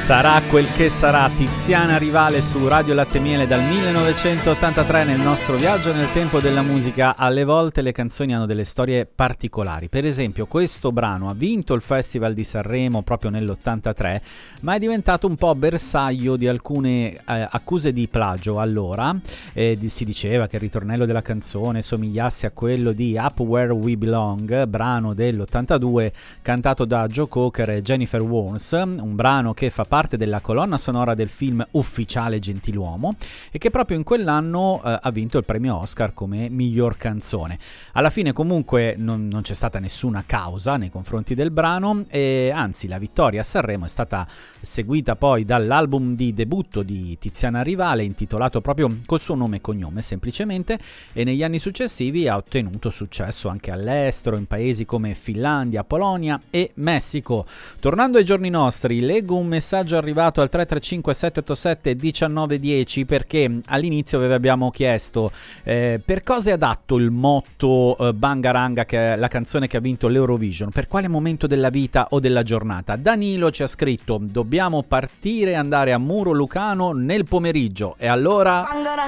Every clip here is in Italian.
Sarà quel che sarà, Tiziana Rivale su Radio Latte Miele dal 1983 nel nostro viaggio nel tempo della musica. Alle volte le canzoni hanno delle storie particolari. Per esempio questo brano ha vinto il Festival di Sanremo proprio nell'83, ma è diventato un po' bersaglio di alcune accuse di plagio allora. Si diceva che il ritornello della canzone somigliasse a quello di Up Where We Belong, brano dell'82 cantato da Joe Cocker e Jennifer Warnes, un brano che fa parte della colonna sonora del film Ufficiale Gentiluomo e che proprio in quell'anno ha vinto il premio Oscar come miglior canzone. Alla fine comunque non c'è stata nessuna causa nei confronti del brano e anzi la vittoria a Sanremo è stata seguita poi dall'album di debutto di Tiziana Rivale intitolato proprio col suo nome e cognome semplicemente, e negli anni successivi ha ottenuto successo anche all'estero in paesi come Finlandia, Polonia e Messico. Tornando ai giorni nostri, leggo un messaggio arrivato al 335 787 1910 perché all'inizio vi abbiamo chiesto per cosa è adatto il motto Bangaranga, che è la canzone che ha vinto l'Eurovision, per quale momento della vita o della giornata. Danilo ci ha scritto: dobbiamo partire e andare a Muro Lucano nel pomeriggio, e allora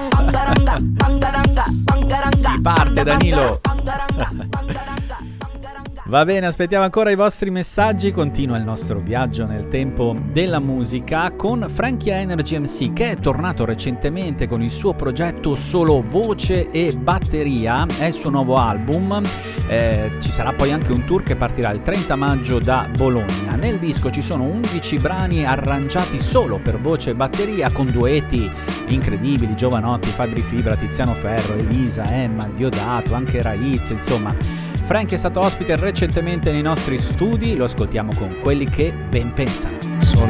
si parte, Danilo. Va bene, aspettiamo ancora i vostri messaggi. Continua il nostro viaggio nel tempo della musica con Frankie Energy MC, che è tornato recentemente con il suo progetto solo voce e batteria. È il suo nuovo album. Ci sarà poi anche un tour che partirà il 30 maggio da Bologna. Nel disco ci sono 11 brani arrangiati solo per voce e batteria, con duetti incredibili: Giovanotti, Fabri Fibra, Tiziano Ferro, Elisa, Emma, Diodato, anche Raiz, insomma. Frank è stato ospite recentemente nei nostri studi, lo ascoltiamo con Quelli che ben pensano.